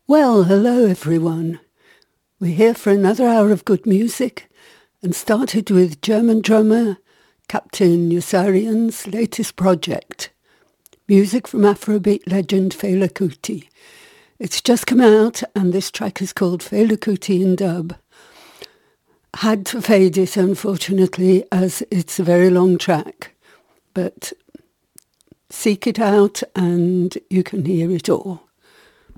Well, hello everyone. We're here for another hour of good music and started with German drummer Captain Yossarian's latest project, music from Afrobeat legend Fela Kuti. It's just come out and this track is called Fela Kuti in Dub. Had to fade it, unfortunately, as it's a very long track, but seek it out and you can hear it all.